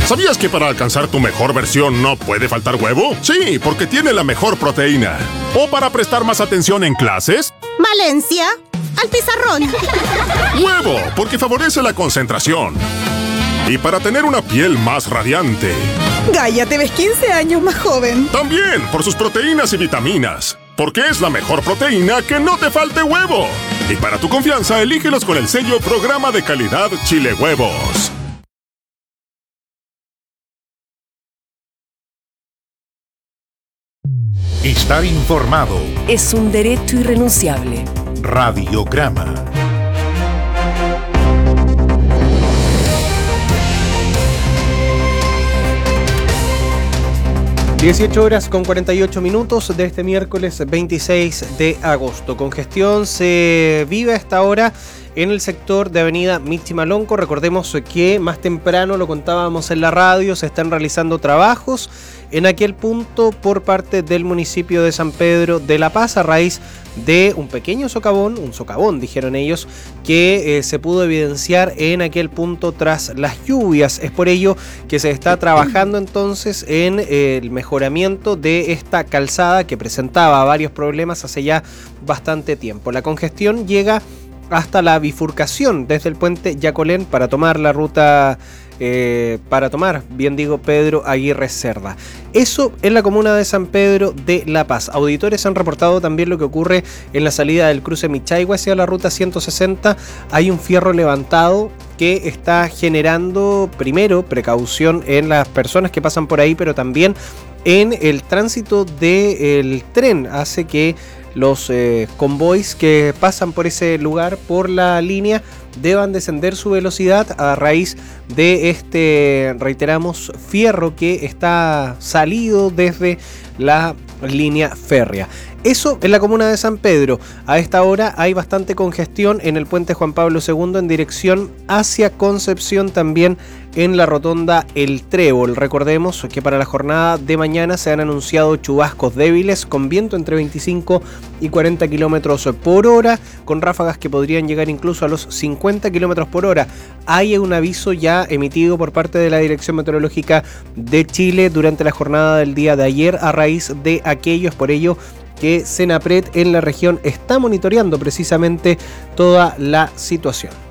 ¿Sabías que para alcanzar tu mejor versión no puede faltar huevo? Sí, porque tiene la mejor proteína. ¿O para prestar más atención en clases? Valencia, al pizarrón. Huevo, porque favorece la concentración. Y para tener una piel más radiante. Gaia, te ves 15 años más joven. También por sus proteínas y vitaminas. Porque es la mejor proteína que no te falte huevo. Y para tu confianza, elígelos con el sello Programa de Calidad Chile Huevos. Estar informado es un derecho irrenunciable. Radiograma. 18:48 de este miércoles 26 de agosto. Congestión se vive a esta hora en el sector de avenida Michimalonco. Recordemos que más temprano lo contábamos en la radio, se están realizando trabajos en aquel punto por parte del municipio de San Pedro de la Paz a raíz de un pequeño socavón, un socavón dijeron ellos, que se pudo evidenciar en aquel punto tras las lluvias. Es por ello que se está trabajando entonces en el mejoramiento de esta calzada que presentaba varios problemas hace ya bastante tiempo. La congestión llega hasta la bifurcación desde el puente Yacolén para tomar la ruta Pedro Aguirre Cerda. Eso en la comuna de San Pedro de la Paz. Auditores han reportado también lo que ocurre en la salida del cruce Michaihue hacia la ruta 160. Hay un fierro levantado que está generando, primero, precaución en las personas que pasan por ahí, pero también en el tránsito del tren. Hace que los convoys que pasan por ese lugar, por la línea, deban descender su velocidad a raíz de este, reiteramos, fierro que está salido desde la línea férrea. Eso en la comuna de San Pedro. A esta hora hay bastante congestión en el puente Juan Pablo II en dirección hacia Concepción, también en la rotonda El Trébol. Recordemos que para la jornada de mañana se han anunciado chubascos débiles con viento entre 25 y 40 kilómetros por hora, con ráfagas que podrían llegar incluso a los 50 kilómetros por hora. Hay un aviso ya emitido por parte de la Dirección Meteorológica de Chile durante la jornada del día de ayer a raíz de aquello. Es por ello que Senapred en la región está monitoreando precisamente toda la situación.